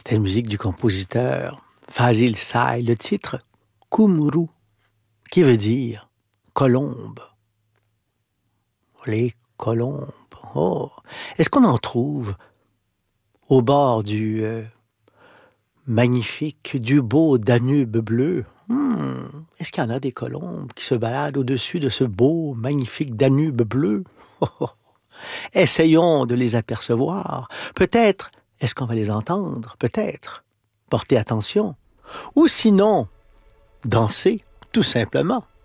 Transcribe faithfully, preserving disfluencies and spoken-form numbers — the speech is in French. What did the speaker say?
C'était la musique du compositeur Fazil Say, le titre Kumru, qui veut dire colombe. Les colombes. Oh, est-ce qu'on en trouve au bord du euh, magnifique, du beau Danube bleu? Hmm, est-ce qu'il y en a des colombes qui se baladent au-dessus de ce beau, magnifique Danube bleu? Essayons de les apercevoir. Peut-être, est-ce qu'on va les entendre? Peut-être. Porter attention. Ou sinon, danser, tout simplement.